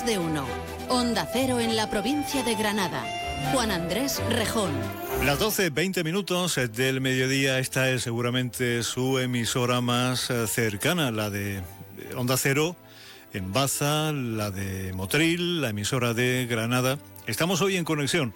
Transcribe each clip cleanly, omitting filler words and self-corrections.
Más de uno. Onda Cero en la provincia de Granada. Juan Andrés Rejón. Las 12:20 del mediodía. Esta es seguramente su emisora más cercana, la de Onda Cero en Baza, la de Motril, la emisora de Granada. Estamos hoy en conexión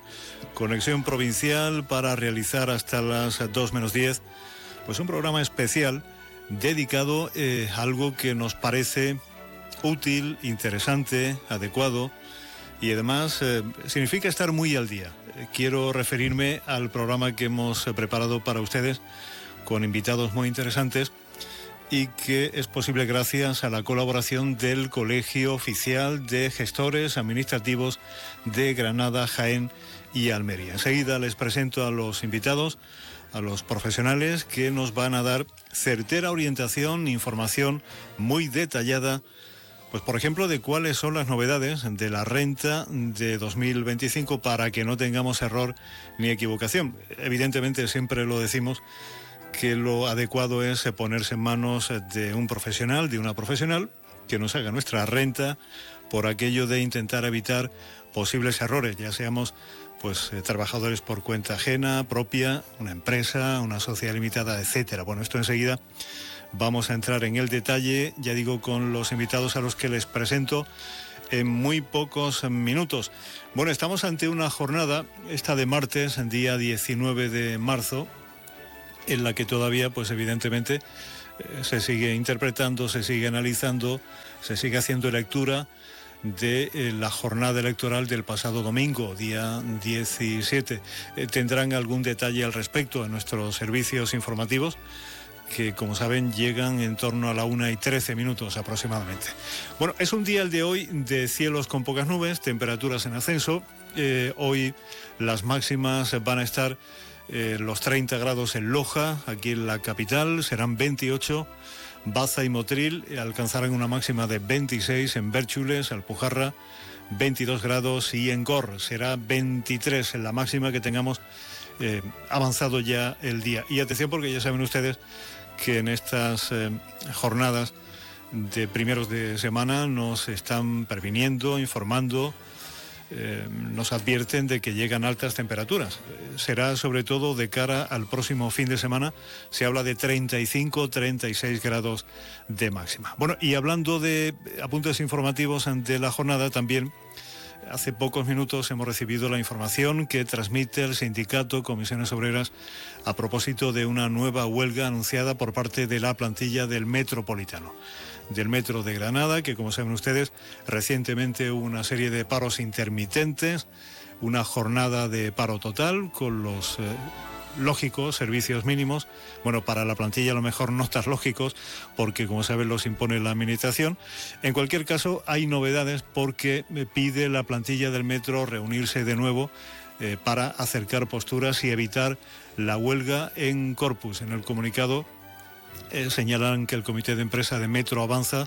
provincial para realizar hasta las 2 menos 10, pues un programa especial dedicado a algo que nos parece útil, interesante, adecuado y además significa estar muy al día. Quiero referirme al programa que hemos preparado para ustedes con invitados muy interesantes y que es posible gracias a la colaboración del Colegio Oficial de Gestores Administrativos de Granada, Jaén y Almería. Enseguida les presento a los invitados, a los profesionales que nos van a dar certera orientación, información muy detallada, pues por ejemplo de cuáles son las novedades de la renta de 2025 para que no tengamos error ni equivocación. Evidentemente siempre lo decimos, que lo adecuado es ponerse en manos de un profesional, de una profesional, que nos haga nuestra renta por aquello de intentar evitar posibles errores, ya seamos pues trabajadores por cuenta ajena, propia, una empresa, una sociedad limitada, etcétera. Bueno, esto enseguida vamos a entrar en el detalle, ya digo, con los invitados a los que les presento en muy pocos minutos. Bueno, estamos ante una jornada, esta de martes, día 19 de marzo, en la que todavía, pues evidentemente, se sigue interpretando, se sigue analizando, se sigue haciendo lectura de la jornada electoral del pasado domingo, día 17. Tendrán algún detalle al respecto en nuestros servicios informativos, que como saben llegan en torno a la 1:13 aproximadamente. Bueno, es un día el de hoy de cielos con pocas nubes, temperaturas en ascenso. Hoy las máximas van a estar los 30 grados en Loja, aquí en la capital, serán 28. Baza y Motril alcanzarán una máxima de 26, en Bérchules, Alpujarra, 22 grados y en Gor será 23 en la máxima que tengamos avanzado ya el día. Y atención, porque ya saben ustedes que en estas jornadas de primeros de semana nos están previniendo, informando, nos advierten de que llegan altas temperaturas. Será sobre todo de cara al próximo fin de semana, se habla de 35, 36 grados de máxima. Bueno, y hablando de apuntes informativos ante la jornada, también hace pocos minutos hemos recibido la información que transmite el sindicato Comisiones Obreras a propósito de una nueva huelga anunciada por parte de la plantilla del Metropolitano, del Metro de Granada, que como saben ustedes, recientemente hubo una serie de paros intermitentes, una jornada de paro total con los lógicos servicios mínimos. Bueno, para la plantilla a lo mejor no tan lógicos, porque como saben los impone la administración. En cualquier caso hay novedades, porque pide la plantilla del Metro reunirse de nuevo para acercar posturas y evitar la huelga en Corpus. En el comunicado señalan que el comité de empresa de Metro Avanza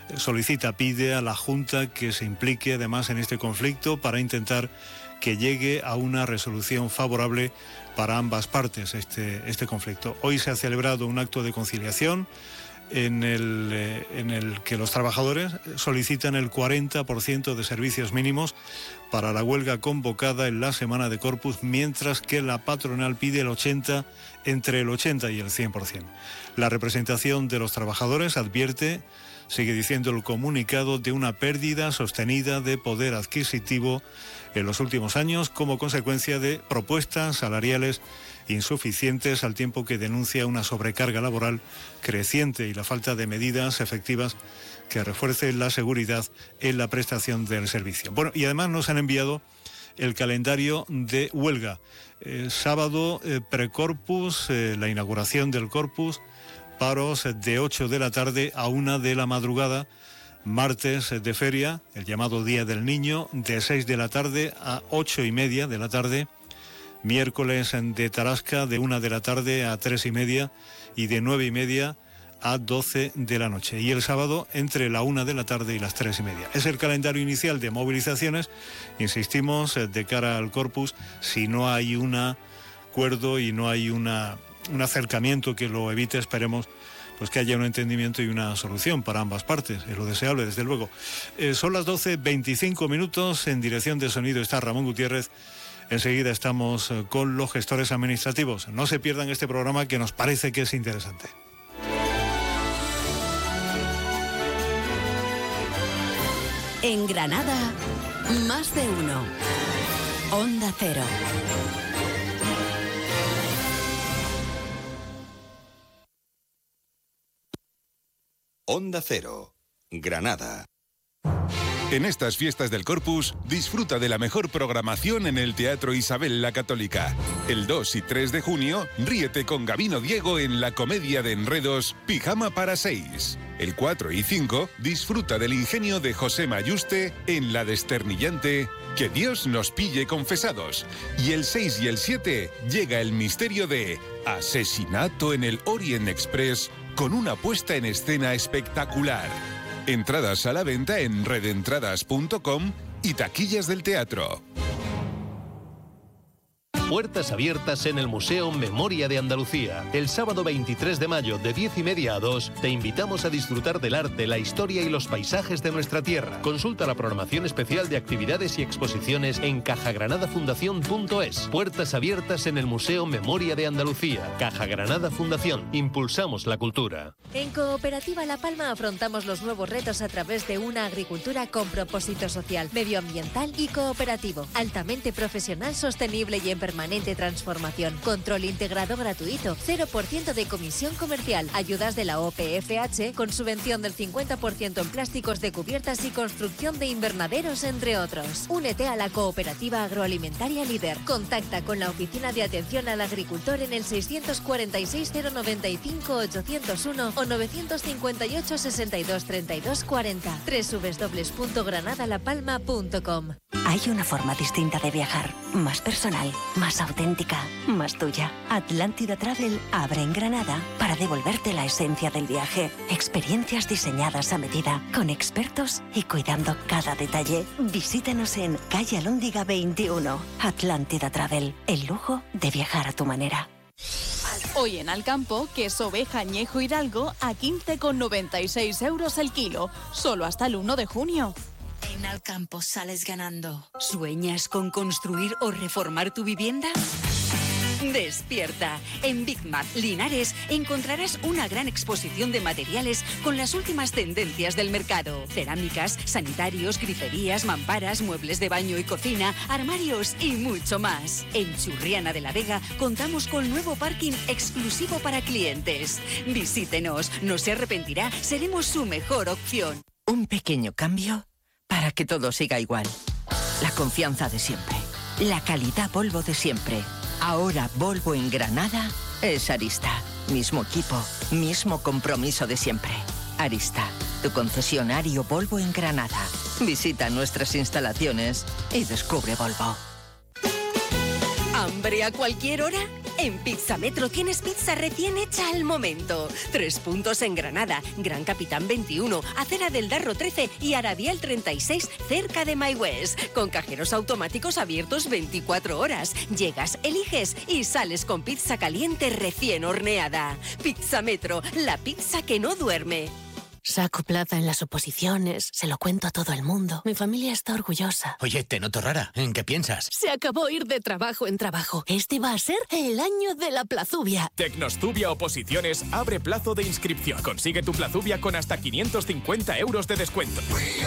pide a la Junta que se implique además en este conflicto para intentar que llegue a una resolución favorable para ambas partes este conflicto. Hoy se ha celebrado un acto de conciliación en el que los trabajadores solicitan el 40% de servicios mínimos para la huelga convocada en la semana de Corpus, mientras que la patronal pide entre el 80 y el 100%. La representación de los trabajadores advierte, sigue diciendo el comunicado, de una pérdida sostenida de poder adquisitivo en los últimos años como consecuencia de propuestas salariales insuficientes, al tiempo que denuncia una sobrecarga laboral creciente y la falta de medidas efectivas que refuercen la seguridad en la prestación del servicio. Bueno, y además nos han enviado el calendario de huelga. Sábado precorpus, la inauguración del Corpus, paros de 8 de la tarde a 1 de la madrugada. Martes de feria, el llamado Día del Niño, de 6 de la tarde a 8:30 de la tarde. Miércoles de Tarasca, de 1 de la tarde a 3:30 y de 9:30 a 12 de la noche. Y el sábado entre la 1 de la tarde y las 3:30. Es el calendario inicial de movilizaciones, insistimos, de cara al Corpus, si no hay un acuerdo y no hay un acercamiento que lo evite. Esperemos pues que haya un entendimiento y una solución para ambas partes. Es lo deseable, desde luego. Son las 12:25 minutos. En dirección de sonido está Ramón Gutiérrez. Enseguida estamos con los gestores administrativos. No se pierdan este programa, que nos parece que es interesante. En Granada, más de uno. Onda Cero. Onda Cero, Granada. En estas fiestas del Corpus, disfruta de la mejor programación en el Teatro Isabel la Católica. El 2 y 3 de junio, ríete con Gabino Diego en la comedia de enredos Pijama para 6. El 4 y 5, disfruta del ingenio de José Mayuste en la desternillante Que Dios nos pille confesados. Y el 6 y el 7, llega el misterio de Asesinato en el Orient Express con una puesta en escena espectacular. Entradas a la venta en redentradas.com y taquillas del teatro. Puertas abiertas en el Museo Memoria de Andalucía. El sábado 23 de mayo de 10:30 a 2 te invitamos a disfrutar del arte, la historia y los paisajes de nuestra tierra. Consulta la programación especial de actividades y exposiciones en cajagranadafundación.es. Puertas abiertas en el Museo Memoria de Andalucía. Caja Granada Fundación. Impulsamos la cultura. En Cooperativa La Palma afrontamos los nuevos retos a través de una agricultura con propósito social, medioambiental y cooperativo, altamente profesional, sostenible y en permanente transformación. Control integrado gratuito, 0% de comisión comercial, ayudas de la OPFH con subvención del 50% en plásticos de cubiertas y construcción de invernaderos, entre otros. Únete a la Cooperativa Agroalimentaria Líder. Contacta con la Oficina de Atención al Agricultor en el 646 095 801 o 958 62 32 40. www.granadalapalma.com. Hay una forma distinta de viajar, más personal, más auténtica, más tuya. Atlántida Travel abre en Granada para devolverte la esencia del viaje. Experiencias diseñadas a medida, con expertos y cuidando cada detalle. Visítenos en calle Alhóndiga 21. Atlántida Travel, el lujo de viajar a tu manera. Hoy en Alcampo, queso oveja añejo Hidalgo a 15,96 euros el kilo, solo hasta el 1 de junio. En Alcampo sales ganando. ¿Sueñas con construir o reformar tu vivienda? Despierta. En Big Mac Linares encontrarás una gran exposición de materiales con las últimas tendencias del mercado. Cerámicas, sanitarios, griferías, mamparas, muebles de baño y cocina, armarios y mucho más. En Churriana de la Vega contamos con nuevo parking exclusivo para clientes. Visítenos, no se arrepentirá, seremos su mejor opción. Un pequeño cambio para que todo siga igual. La confianza de siempre. La calidad Volvo de siempre. Ahora Volvo en Granada es Arista. Mismo equipo, mismo compromiso de siempre. Arista, tu concesionario Volvo en Granada. Visita nuestras instalaciones y descubre Volvo. ¿Hambre a cualquier hora? En Pizza Metro tienes pizza recién hecha al momento. 3 puntos en Granada, Gran Capitán 21, Acera del Darro 13 y Aradial 36, cerca de My West. Con cajeros automáticos abiertos 24 horas. Llegas, eliges y sales con pizza caliente recién horneada. Pizza Metro, la pizza que no duerme. Saco plaza en las oposiciones, se lo cuento a todo el mundo. Mi familia está orgullosa. Oye, te noto rara. ¿En qué piensas? Se acabó ir de trabajo en trabajo. Este va a ser el año de la plazubia. Tecnostubia Oposiciones abre plazo de inscripción. Consigue tu plazubia con hasta 550 euros de descuento.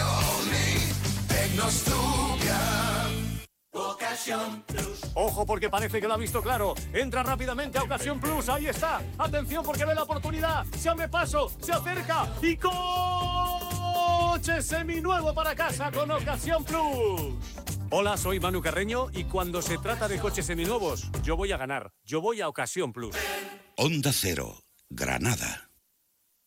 Ocasión Plus. Ojo, porque parece que lo ha visto claro. Entra rápidamente a Ocasión Plus. Ahí está. Atención, porque ve la oportunidad. Se abre paso, se acerca y coche seminuevo para casa con Ocasión Plus. Hola, soy Manu Carreño y cuando se trata de coches seminuevos, yo voy a ganar. Yo voy a Ocasión Plus. Onda Cero, Granada.